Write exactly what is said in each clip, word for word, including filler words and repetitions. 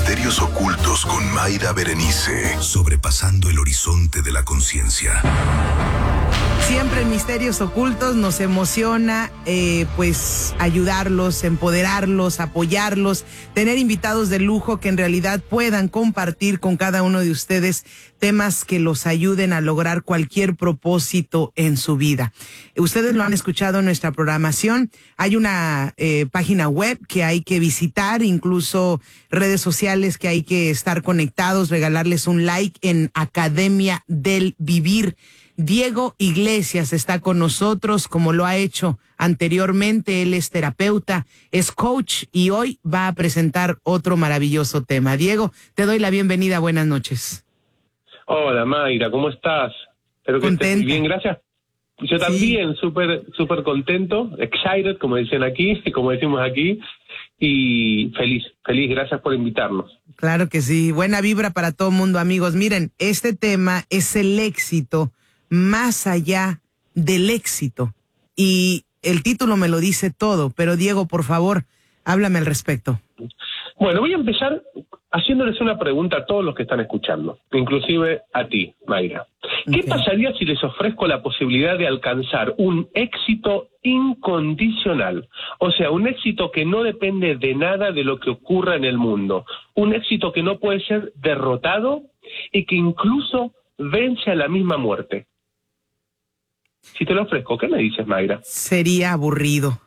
misterios ocultos con Mayra Berenice, sobrepasando el horizonte de la conciencia. Siempre en Misterios Ocultos nos emociona eh, pues ayudarlos, empoderarlos, apoyarlos, tener invitados de lujo que en realidad puedan compartir con cada uno de ustedes temas que los ayuden a lograr cualquier propósito en su vida. Ustedes lo han escuchado en nuestra programación. Hay una eh, página web que hay que visitar, incluso redes sociales que hay que estar conectados, regalarles un like en Academia del Vivir. Diego Iglesias está con nosotros, como lo ha hecho anteriormente. Él es terapeuta, es coach y hoy va a presentar otro maravilloso tema. Diego, te doy la bienvenida. Buenas noches. Hola, Mayra, ¿cómo estás? Espero que Contenta. estés bien, gracias. Yo también, súper súper contento, excited, como dicen aquí, como decimos aquí, y feliz, feliz, gracias por invitarnos. Claro que sí, buena vibra para todo el mundo, amigos. Miren, este tema es el éxito más allá del éxito. Y el título me lo dice todo, pero Diego, por favor, háblame al respecto. Bueno, voy a empezar haciéndoles una pregunta a todos los que están escuchando, inclusive a ti, Mayra. ¿Qué Okay. pasaría si les ofrezco la posibilidad de alcanzar un éxito incondicional? O sea, un éxito que no depende de nada de lo que ocurra en el mundo. Un éxito que no puede ser derrotado y que incluso vence a la misma muerte. Si te lo ofrezco, ¿qué me dices, Mayra? Sería aburrido.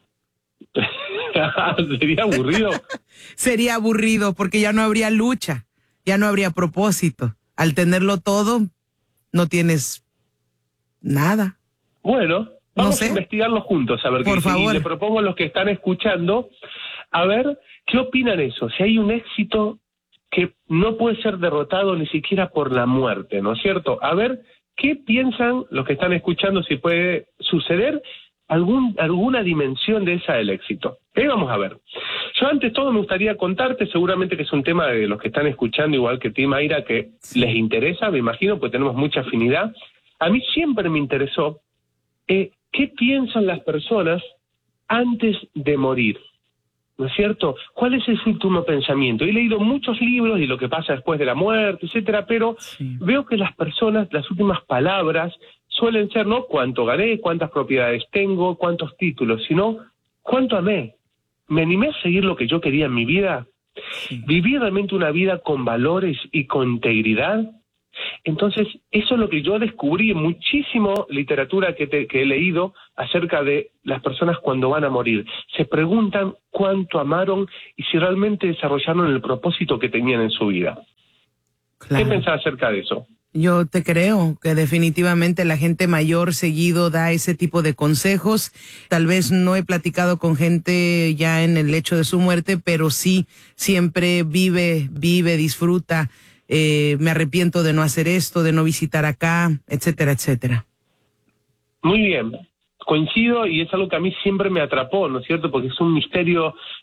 ¿Sería aburrido? Sería aburrido porque ya no habría lucha, ya no habría propósito. Al tenerlo todo, no tienes nada. Bueno, vamos No sé. a investigarlo juntos, a ver Por qué. favor. Y le propongo a los que están escuchando, a ver qué opinan eso. Si hay un éxito que no puede ser derrotado ni siquiera por la muerte, ¿no es cierto? A ver qué piensan los que están escuchando, si puede suceder algún, alguna dimensión de esa del éxito. Eh, vamos a ver. Yo antes todo me gustaría contarte, seguramente que es un tema de los que están escuchando, igual que ti, Mayra, que les interesa, me imagino, pues tenemos mucha afinidad. A mí siempre me interesó eh, qué piensan las personas antes de morir, ¿no es cierto? ¿Cuál es ese último pensamiento? He leído muchos libros y lo que pasa después de la muerte, etcétera, pero Sí. veo que las personas, las últimas palabras suelen ser no cuánto gané, cuántas propiedades tengo, cuántos títulos, sino cuánto amé. ¿Me animé a seguir lo que yo quería en mi vida? Sí. ¿Viví realmente una vida con valores y con integridad? Entonces, eso es lo que yo descubrí en muchísimo literatura que, te, que he leído acerca de las personas cuando van a morir. Se preguntan cuánto amaron y si realmente desarrollaron el propósito que tenían en su vida. Claro. ¿Qué pensás acerca de eso? Yo te creo que definitivamente la gente mayor seguido da ese tipo de consejos. Tal vez no he platicado con gente ya en el lecho de su muerte, pero sí siempre vive, vive, disfruta. Eh, me arrepiento de no hacer esto, de no visitar acá, etcétera, etcétera. Muy bien, coincido y es algo que a mí siempre me atrapó, ¿no es cierto? Porque es un misterio